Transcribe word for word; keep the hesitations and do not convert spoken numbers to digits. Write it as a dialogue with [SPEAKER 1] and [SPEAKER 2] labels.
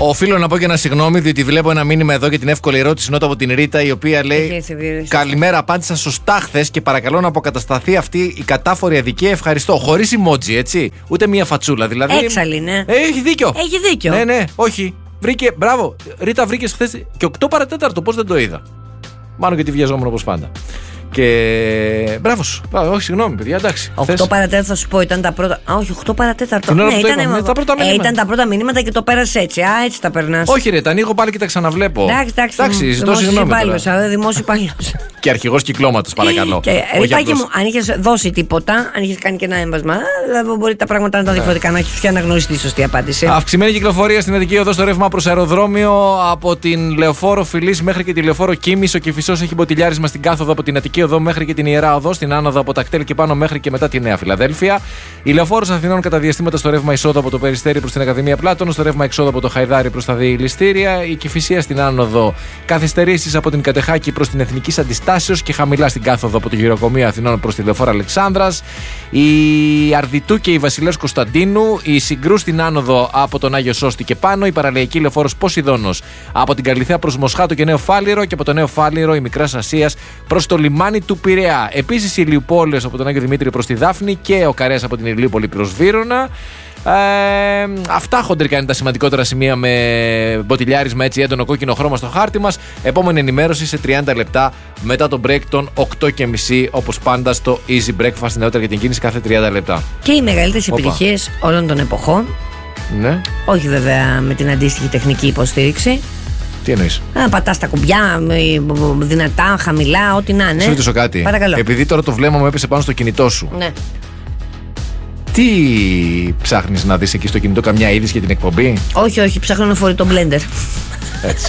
[SPEAKER 1] Οφείλω να πω και ένα συγγνώμη, διότι βλέπω ένα μήνυμα εδώ για την εύκολη ερώτηση νότα από την Ρίτα, η οποία λέει: καλημέρα, απάντησα σωστά χθες και παρακαλώ να αποκατασταθεί αυτή η κατάφορη αδικία. Ευχαριστώ. Χωρίς emoji, έτσι. Ούτε μία φατσούλα. Δηλαδή.
[SPEAKER 2] Έξαλλη, ναι.
[SPEAKER 1] Ε, έχει δίκιο.
[SPEAKER 2] Έχει δίκιο.
[SPEAKER 1] Ναι, ναι, όχι. Βρήκε, μπράβο. Ρίτα, βρήκε χθες και οκτώ παρατέταρτο. Πώς δεν το είδα. Μάλλον γιατί βιαζόμουν όπως πάντα. Και μπράβο σου. Όχι, συγγνώμη, παιδιά, εντάξει.
[SPEAKER 2] οκτώ παρατέταρτο θα σου πω, ήταν τα πρώτα. Α, όχι, οκτώ παρατέταρτο.
[SPEAKER 1] Ναι,
[SPEAKER 2] ήταν,
[SPEAKER 1] είπαμε, τα πρώτα
[SPEAKER 2] ε, ήταν τα πρώτα μηνύματα και το πέρασε έτσι. Α, έτσι τα περνά.
[SPEAKER 1] Όχι, ρε, τα ανοίγω πάλι και τα ξαναβλέπω.
[SPEAKER 2] Εντάξει, εντάξει.
[SPEAKER 1] εντάξει ζητώ συγγνώμη.
[SPEAKER 2] Δημόσιο υπάλληλο.
[SPEAKER 1] Και αρχηγός κυκλώματος, παρακαλώ.
[SPEAKER 2] Και Ριτάκι μου, αν είχε δώσει τίποτα, αν είχε κάνει και ένα έμβασμα, δηλαδή μπορεί τα πράγματα να ήταν διαφορετικά, να έχει πια αναγνωριστεί η σωστή απάντηση.
[SPEAKER 1] Αυξημένη κυκλοφορία στην Αττική Οδό στο ρεύμα προς αεροδρόμιο από την Λεωφόρο Φιλής μέχρι και τη Λεωφόρο Κίμης. Ο Κηφισός έχει μποτιλιάρισμα στην κάθοδο από την Αττική Οδό μέχρι και την Ιερά Οδό, στην άνοδο από τα κτέλ και πάνω μέχρι και μετά τη Νέα Φιλαδέλφια. Η Λεωφόρος Αθηνών κατά διαστήματα στο ρεύμα εισόδου από το Περιστέρι προς την Ακαδημία Πλάτωνος, στο ρεύμα εξόδου από το Χαϊδάρι προς τα Διηλιστήρια. Η Κηφισία στην άνοδο, καθυστερήσεις από την Κατεχάκη προς την Εθνικής Αντιστάσεως και χαμηλά στην κάθοδο από το Γυροκομείο Αθηνών προς τη Λεωφόρο Αλεξάνδρας. Η Αρδιτού και η Βασιλέως Κωνσταντίνου. Η Συγκρού στην άνοδο από τον Άγιο Σώστη και πάνω. Η παραλιακή Λεωφόρος Ποσειδώνος από την Καλυθέα προς Μοσχάτο και Νέο Φάληρο. Και από το Νέο Φάληρο η Μικράς Ασίας προς το λιμάνι του Πειραιά. Επίσης η Ηλιουπόλεως από τον Άγιο Δημήτρη προς τη Δάφνη και ο Καρέας από την Ηλιούπολη προς Βύρωνα. Ε, αυτά χοντρικά είναι τα σημαντικότερα σημεία με μποτιλιάρισμα, έτσι έντονο κόκκινο χρώμα στο χάρτη μας. Επόμενη ενημέρωση σε τριάντα λεπτά μετά το break των οκτώ και μισή, όπως πάντα στο Easy Breakfast, νεότερα για την κίνηση κάθε τριάντα λεπτά.
[SPEAKER 2] Και οι μεγαλύτερες επιτυχίες όλων των εποχών.
[SPEAKER 1] Ναι. Όχι
[SPEAKER 2] βέβαια με την αντίστοιχη τεχνική υποστήριξη.
[SPEAKER 1] Τι εννοείς?
[SPEAKER 2] Να πατάς τα κουμπιά, δυνατά, χαμηλά, ό,τι να είναι.
[SPEAKER 1] Σου ρωτήσω κάτι.
[SPEAKER 2] Παρακαλώ.
[SPEAKER 1] Επειδή τώρα το βλέμμα μου έπεσε πάνω στο κινητό σου.
[SPEAKER 2] Ναι.
[SPEAKER 1] Τι ψάχνεις να δεις εκεί στο κινητό, καμιά είδηση για την εκπομπή?
[SPEAKER 2] Όχι, όχι, ψάχνω να φορεί το blender.
[SPEAKER 1] Έτσι.